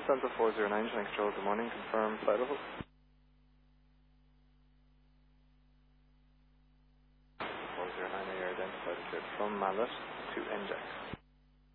Delta 409, Genix Joel, good morning. Confirm flight level. 409, you're identified as cleared from Mallet to NJAX.